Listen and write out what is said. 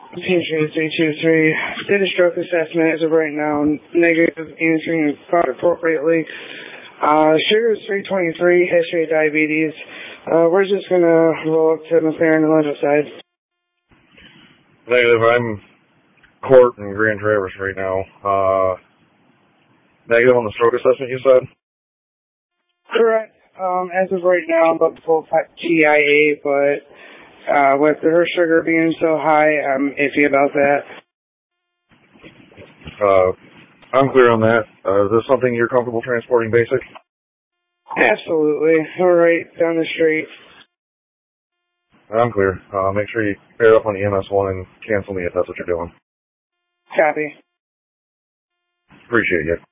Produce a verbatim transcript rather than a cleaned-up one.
Patient three two three, did a stroke assessment as of right now, negative, answering thought appropriately. Uh, sugar is three twenty-three, history of diabetes. Uh, we're just going to roll up to the fair on the left side. Negative, I'm Court in Grand Traverse right now. Uh, negative on the stroke assessment, you said? Correct. Um, as of right now, I'm about to pull T I A, but uh, with her sugar being so high, I'm iffy about that. Uh, I'm clear on that. Uh, is this something you're comfortable transporting basic? Absolutely. We're right down the street. I'm clear. Uh, make sure you pair up on the M S one and cancel me if that's what you're doing. Copy. Appreciate you.